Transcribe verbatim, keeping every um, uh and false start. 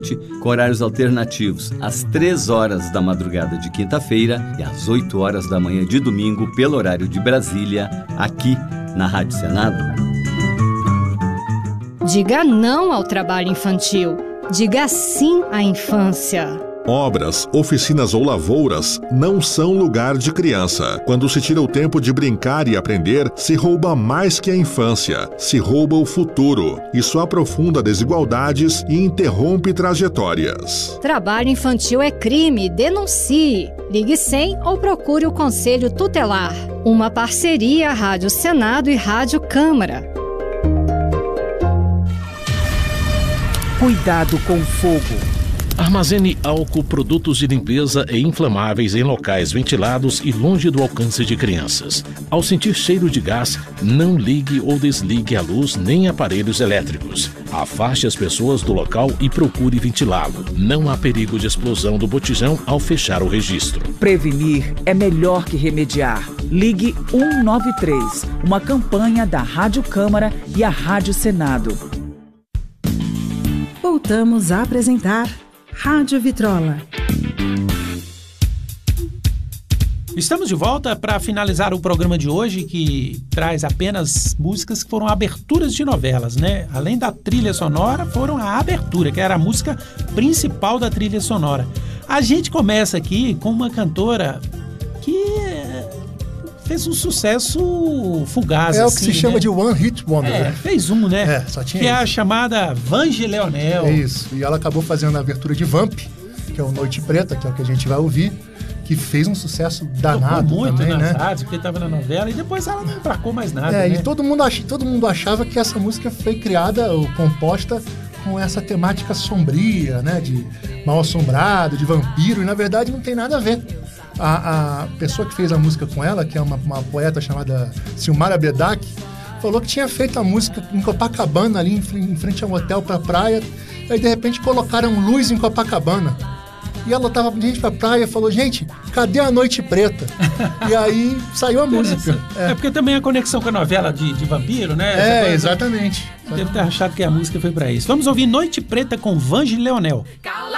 com horários alternativos às três horas da madrugada de quinta-feira e às oito horas da manhã de domingo, pelo horário de Brasília, aqui na Rádio Senado. Diga não ao trabalho infantil. Diga sim à infância. Obras, oficinas ou lavouras não são lugar de criança. Quando se tira o tempo de brincar e aprender, se rouba mais que a infância, se rouba o futuro. Isso aprofunda desigualdades e interrompe trajetórias. Trabalho infantil é crime, denuncie. Ligue cem ou procure o Conselho Tutelar. Uma parceria Rádio Senado e Rádio Câmara. Cuidado com o fogo. Armazene álcool, produtos de limpeza e inflamáveis em locais ventilados e longe do alcance de crianças. Ao sentir cheiro de gás, não ligue ou desligue a luz nem aparelhos elétricos. Afaste as pessoas do local e procure ventilá-lo. Não há perigo de explosão do botijão ao fechar o registro. Prevenir é melhor que remediar. Ligue um nove nove três, uma campanha da Rádio Câmara e a Rádio Senado. Voltamos a apresentar Rádio Vitrola. Estamos de volta para finalizar o programa de hoje, que traz apenas músicas que foram aberturas de novelas, né? Além da trilha sonora, foram a abertura, que era a música principal da trilha sonora. A gente começa aqui com uma cantora que fez um sucesso fugaz. É assim, o que se né? chama de One Hit Wonder. É, fez um, né? É, só tinha que isso. é a chamada Vange Leonel. É isso, e ela acabou fazendo a abertura de Vamp, que é o Noite Preta, que é o que a gente vai ouvir, que fez um sucesso danado. Tocou muito também, nas né? rádios, porque estava na novela, e depois ela não emplacou mais nada, É, né? e todo mundo, ach, todo mundo achava que essa música foi criada ou composta com essa temática sombria, né? De mal-assombrado, de vampiro, e na verdade não tem nada a ver. A, a pessoa que fez a música com ela, que é uma, uma poeta chamada Silmara Bedak, falou que tinha feito a música em Copacabana, ali em, em frente a um hotel pra praia, e aí de repente colocaram luz em Copacabana. E ela tava de gente pra praia e falou, gente, cadê a Noite Preta? E aí saiu a música. É. é porque também a conexão com a novela de, de vampiro, né? É, coisa, exatamente. Deve ter achado que a música foi pra isso. Vamos ouvir Noite Preta com Vange Leonel. Cala